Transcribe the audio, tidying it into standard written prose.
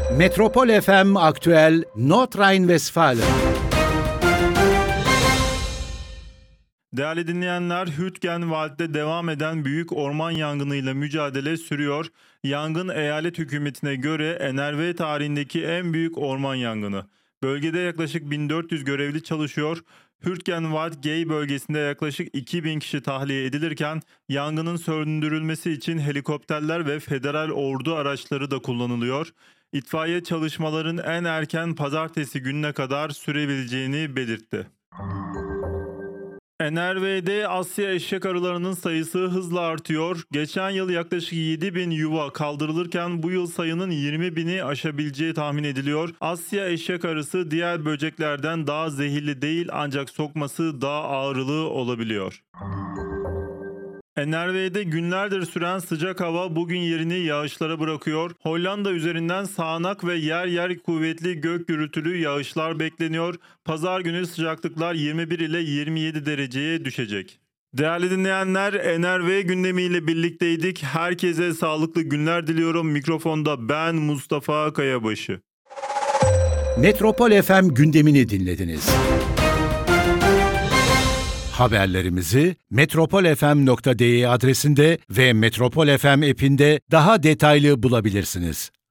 Metropol FM Aktüel Nordrhein-Westfalen. Değerli dinleyenler, Hürtgenwald'de devam eden büyük orman yangınıyla mücadele sürüyor. Yangın eyalet hükümetine göre NRV tarihindeki en büyük orman yangını. Bölgede yaklaşık 1400 görevli çalışıyor. Hürtgenwald-Gey bölgesinde yaklaşık 2000 kişi tahliye edilirken yangının söndürülmesi için helikopterler ve federal ordu araçları da kullanılıyor. İtfaiye çalışmaların en erken pazartesi gününe kadar sürebileceğini belirtti. NRV'de Asya eşek arılarının sayısı hızla artıyor. Geçen yıl yaklaşık 7.000 yuva kaldırılırken bu yıl sayının 20.000'i aşabileceği tahmin ediliyor. Asya eşek arısı diğer böceklerden daha zehirli değil ancak sokması daha ağrılı olabiliyor. NRV'de günlerdir süren sıcak hava bugün yerini yağışlara bırakıyor. Hollanda üzerinden sağanak ve yer yer kuvvetli gök gürültülü yağışlar bekleniyor. Pazar günü sıcaklıklar 21 ile 27 dereceye düşecek. Değerli dinleyenler, NRV gündemiyle birlikteydik. Herkese sağlıklı günler diliyorum. Mikrofonda ben Mustafa Kayabaşı. Metropol FM gündemini dinlediniz. Haberlerimizi metropolfm.de adresinde ve Metropol FM app'inde daha detaylı bulabilirsiniz.